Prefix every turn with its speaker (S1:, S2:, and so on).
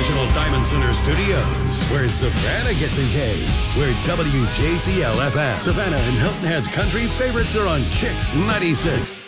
S1: National Diamond Center Studios, where Savannah gets engaged, where WJCL-FM, Savannah and Hilton Head's country favorites are on Chicks 96.